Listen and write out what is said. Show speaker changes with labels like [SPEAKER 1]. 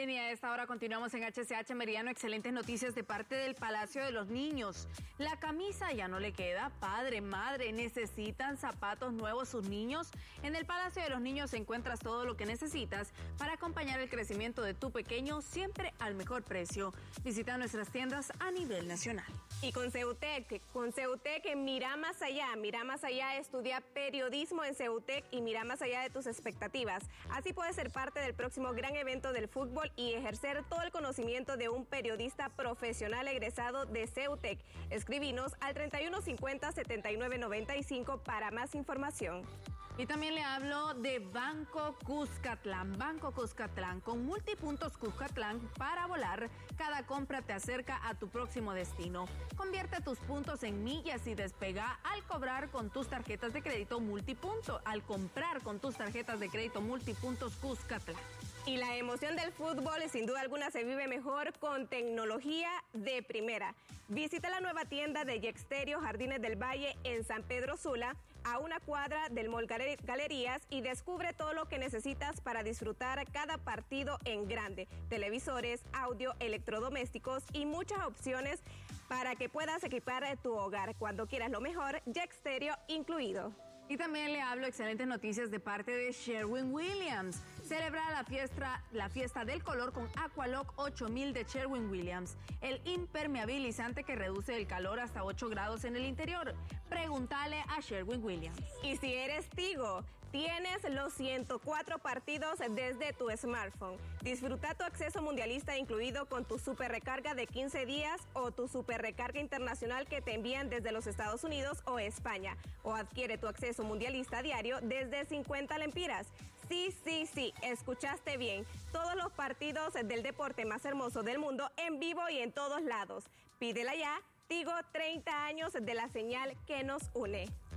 [SPEAKER 1] Bien, y a esta hora continuamos en HCH Meridiano. Excelentes noticias de parte del Palacio de los Niños. La camisa ya no le queda. Padre, madre, ¿necesitan zapatos nuevos sus niños? En el Palacio de los Niños encuentras todo lo que necesitas para acompañar el crecimiento de tu pequeño, siempre al mejor precio. Visita nuestras tiendas a nivel nacional.
[SPEAKER 2] Y con CEUTEC, mira más allá, estudia periodismo en CEUTEC y mira más allá de tus expectativas. Así puedes ser parte del próximo gran evento del fútbol y ejercer todo el conocimiento de un periodista profesional egresado de CEUTEC. Escribinos al 3150-7995 para más información.
[SPEAKER 1] Y también le hablo de Banco Cuscatlán. Banco Cuscatlán, con multipuntos Cuscatlán para volar. Cada compra te acerca a tu próximo destino. Convierte tus puntos en millas y despega al cobrar con tus tarjetas de crédito multipunto. Al comprar con tus tarjetas de crédito multipuntos Cuscatlán.
[SPEAKER 2] Y la emoción del fútbol sin duda alguna se vive mejor con tecnología de primera. Visita la nueva tienda de Yexterio Jardines del Valle en San Pedro Sula, a una cuadra del Mall Galerías, y descubre todo lo que necesitas para disfrutar cada partido en grande. Televisores, audio, electrodomésticos y muchas opciones para que puedas equipar tu hogar. Cuando quieras lo mejor, Yexterio incluido.
[SPEAKER 1] Y también le hablo excelentes noticias de parte de Sherwin-Williams. Celebra la fiesta del color con Aqualock 8000 de Sherwin-Williams, el impermeabilizante que reduce el calor hasta 8 grados en el interior. Pregúntale a Sherwin-Williams.
[SPEAKER 2] Y si eres Tigo, tienes los 104 partidos desde tu smartphone. Disfruta tu acceso mundialista incluido con tu super recarga de 15 días o tu super recarga internacional que te envían desde los Estados Unidos o España. O adquiere tu acceso mundialista diario desde 50 lempiras. Sí, escuchaste bien. Todos los partidos del deporte más hermoso del mundo en vivo y en todos lados. Pídela ya. Tigo, 30 años de la señal que nos une.